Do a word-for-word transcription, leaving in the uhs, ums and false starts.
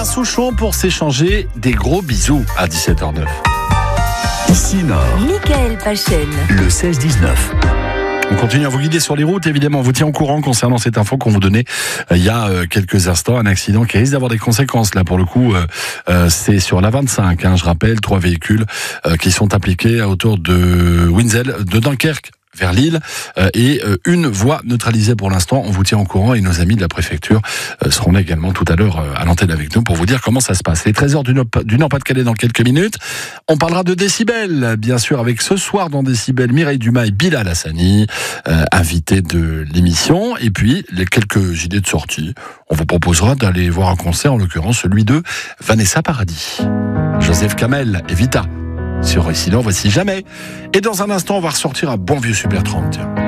Souchon pour s'échanger des gros bisous à dix-sept heures neuf. Ici Nord, Michael Pachel, le seize dix-neuf. On continue à vous guider sur les routes, évidemment. On vous tient au courant concernant cette info qu'on vous donnait euh, il y a euh, quelques instants. Un accident qui risque d'avoir des conséquences. Là, pour le coup, euh, euh, c'est sur la vingt-cinq. Hein, je rappelle, trois véhicules euh, qui sont impliqués à hauteur de Winzel, de Dunkerque vers Lille, euh, et euh, une voie neutralisée pour l'instant. On vous tient au courant et nos amis de la préfecture euh, seront là également tout à l'heure euh, à l'antenne avec nous pour vous dire comment ça se passe. Les treize heures du Nord- du Nord-Pas-de-Calais dans quelques minutes. On parlera de décibels, bien sûr, avec ce soir dans Décibels, Mireille Dumas et Bilal Hassani, euh, invités de l'émission. Et puis, les quelques idées de sortie. On vous proposera d'aller voir un concert, en l'occurrence celui de Vanessa Paradis, Joseph Kamel et Vita. Sur Ici Nord, voici Jamais. Et dans un instant, on va ressortir un bon vieux Super trente, tiens.